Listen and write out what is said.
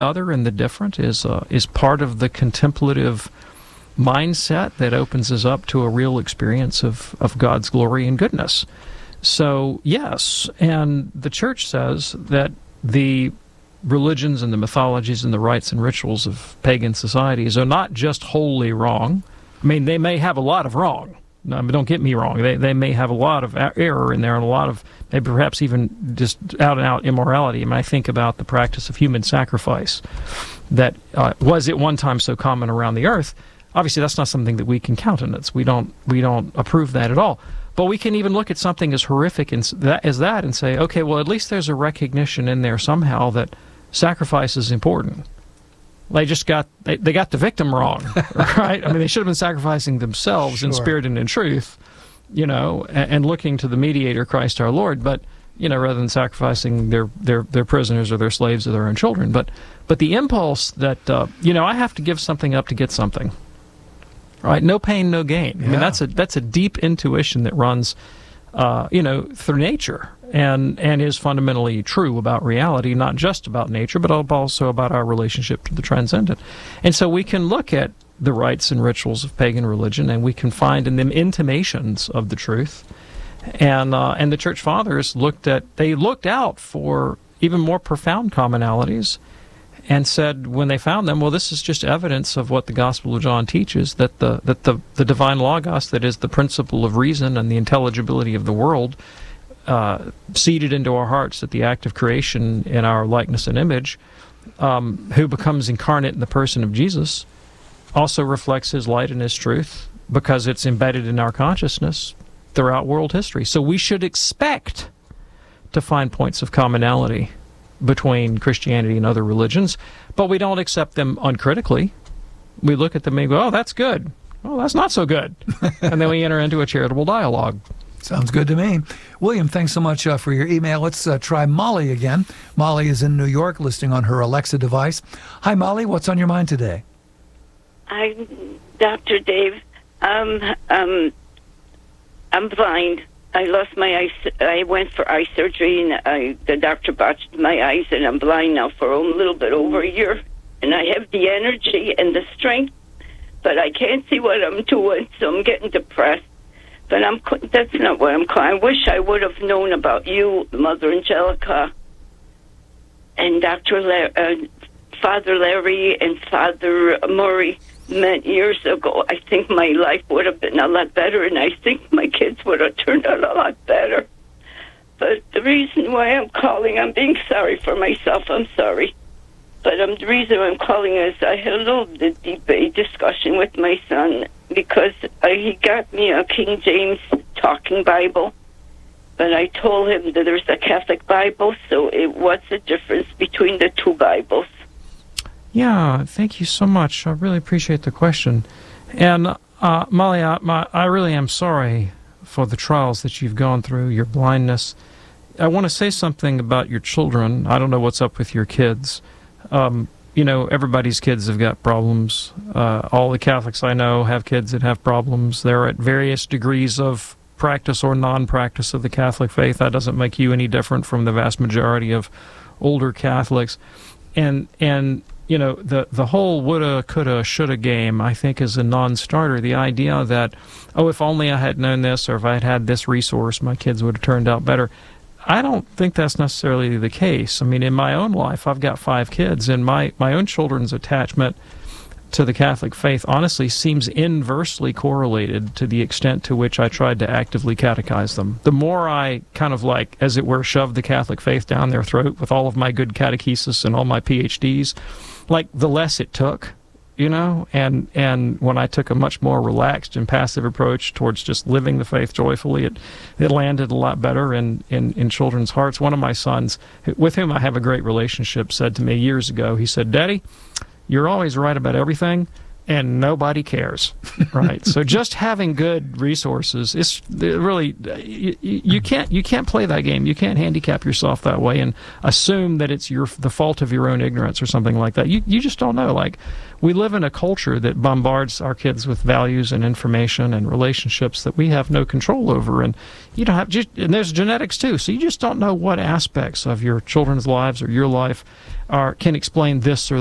other and the different is part of the contemplative mindset that opens us up to a real experience of God's glory and goodness. So, yes, and the Church says that the religions and the mythologies and the rites and rituals of pagan societies are not just wholly wrong. I mean, they may have a lot of wrong. No, don't get me wrong. They may have a lot of error in there and a lot of, maybe perhaps even just out-and-out immorality. I mean, I think about the practice of human sacrifice that was at one time so common around the earth. Obviously, that's not something that we can countenance. We don't approve that at all. But we can even look at something as horrific as that and say, okay, well, at least there's a recognition in there somehow that sacrifice is important. They got the victim wrong, right? I mean, they should have been sacrificing themselves in spirit and in truth, and looking to the mediator, Christ our Lord, but, rather than sacrificing their prisoners or their slaves or their own children. But the impulse that, I have to give something up to get something, right? No pain, no gain. Yeah. I mean, that's a deep intuition that runs, through nature. And is fundamentally true about reality, not just about nature, but also about our relationship to the transcendent. And so we can look at the rites and rituals of pagan religion, and we can find in them intimations of the truth. And the Church Fathers looked out for even more profound commonalities, and said when they found them, well, this is just evidence of what the Gospel of John teaches, that the divine Logos, that is the principle of reason and the intelligibility of the world, seeded into our hearts at the act of creation in our likeness and image, who becomes incarnate in the person of Jesus, also reflects his light and his truth because it's embedded in our consciousness throughout world history. So we should expect to find points of commonality between Christianity and other religions, but we don't accept them uncritically. We look at them and go, oh, that's good. Oh, that's not so good. And then we enter into a charitable dialogue. Sounds good to me. William, thanks so much for your email. Let's try Molly again. Molly is in New York, listening on her Alexa device. Hi, Molly. What's on your mind today? I'm Dr. Dave. I'm blind. I lost my eyes. I went for eye surgery, and the doctor botched my eyes, and I'm blind now for a little bit over a year. And I have the energy and the strength, but I can't see what I'm doing, so I'm getting depressed. But that's not what I'm calling. I wish I would have known about you, Mother Angelica, and Father Larry and Father Murray met years ago. I think my life would have been a lot better, and I think my kids would have turned out a lot better. But the reason why I'm calling, I'm being sorry for myself. I'm sorry. But the reason I'm calling is I had a little debate discussion with my son, because he got me a King James Talking Bible, but I told him that there's a Catholic Bible, so what's the difference between the two Bibles? Yeah, thank you so much. I really appreciate the question. And Molly, I really am sorry for the trials that you've gone through, your blindness. I want to say something about your children. I don't know what's up with your kids. Everybody's kids have got problems. All the Catholics I know have kids that have problems. They're at various degrees of practice or non-practice of the Catholic faith. That doesn't make you any different from the vast majority of older Catholics. And the whole woulda, coulda, shoulda game, I think, is a non-starter. The idea that, if only I had known this, or if I had had this resource, my kids would have turned out better. I don't think that's necessarily the case. I mean, in my own life, I've got 5 kids, and my own children's attachment to the Catholic faith honestly seems inversely correlated to the extent to which I tried to actively catechize them. The more I kind of as it were, shoved the Catholic faith down their throat with all of my good catechesis and all my PhDs, the less it took. And when I took a much more relaxed and passive approach towards just living the faith joyfully, it landed a lot better in children's hearts. One of my sons, with whom I have a great relationship, said to me years ago, he said, "Daddy, you're always right about everything, and nobody cares, right? So just having good resources is really you can't play that game. You can't handicap yourself that way and assume that it's the fault of your own ignorance or something like that. You just don't know. Like, we live in a culture that bombards our kids with values and information and relationships that we have no control over, and you don't have. And there's genetics too, so you just don't know what aspects of your children's lives or your life can explain this or